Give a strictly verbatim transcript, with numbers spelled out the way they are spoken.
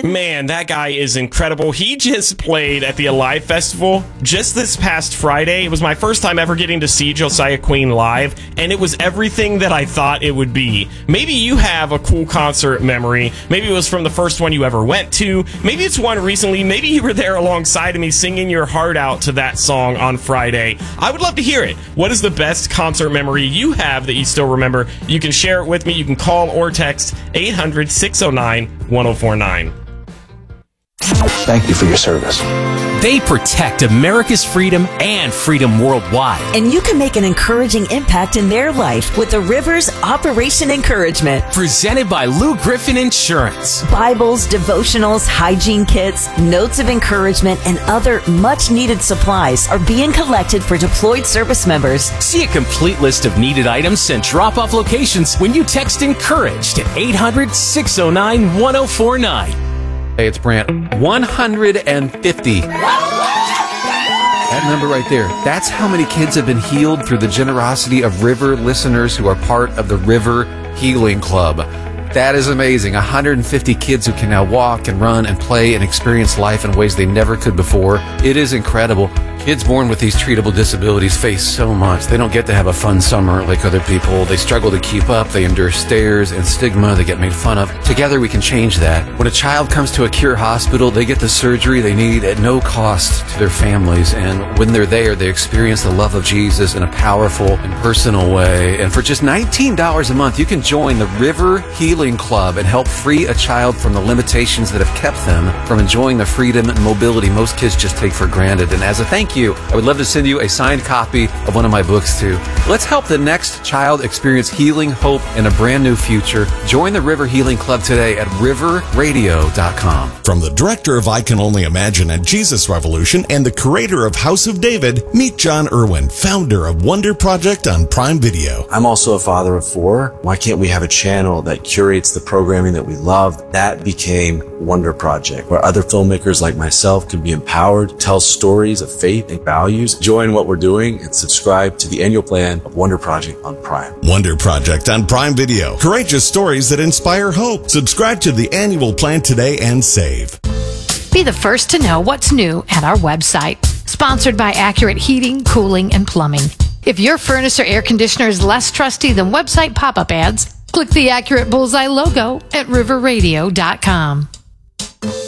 Man, that guy is incredible. He just played at the Alive Festival just this past Friday. It was my first time ever getting to see Josiah Queen live, and it was everything that I thought it would be. Maybe you have a cool concert memory. Maybe it was from the first one you ever went to. Maybe it's one recently. Maybe you were there alongside of me singing your heart out to that song on Friday. I would love to hear it. What is the best concert memory you have that you still remember? You can share it with me. You can call or text eight hundred, six oh nine, one oh four nine. Thank you for your service. They protect America's freedom and freedom worldwide. And you can make an encouraging impact in their life with the Rivers Operation Encouragement. Presented by Lou Griffin Insurance. Bibles, devotionals, hygiene kits, notes of encouragement, and other much-needed supplies are being collected for deployed service members. See a complete list of needed items and drop-off locations when you text ENCOURAGE to eight hundred, six oh nine, one oh four nine. Hey, it's Brant. one hundred fifty. That number right there, that's how many kids have been healed through the generosity of River listeners who are part of the River Healing Club. That is amazing. one hundred fifty kids who can now walk and run and play and experience life in ways they never could before. It is incredible. Kids born with these treatable disabilities face so much. They don't get to have a fun summer like other people. They struggle to keep up. They endure stares and stigma. They get made fun of. Together we can change that. When a child comes to a Cure hospital, they get the surgery they need at no cost to their families. And when they're there, they experience the love of Jesus in a powerful and personal way. And for just nineteen dollars a month, you can join the River Healing Club and help free a child from the limitations that have kept them from enjoying the freedom and mobility most kids just take for granted. And as a thank you, I would love to send you a signed copy of one of my books too. Let's help the next child experience healing, hope, and a brand new future. Join the River Healing Club today at river radio dot com. From the director of I Can Only Imagine at Jesus Revolution and the creator of House of David, meet John Irwin, founder of Wonder Project on Prime Video. I'm also a father of four. Why can't we have a channel that curates the programming that we love? That became Wonder Project, where other filmmakers like myself can be empowered, tell stories of faith and values. Join what we're doing and subscribe to the annual plan of Wonder Project on Prime. Wonder Project on Prime Video. Courageous stories that inspire hope. Subscribe to the annual plan today and save. Be the first to know what's new at our website. Sponsored by Accurate Heating, Cooling, and Plumbing. If your furnace or air conditioner is less trusty than website pop-up ads, click the Accurate Bullseye logo at river radio dot com.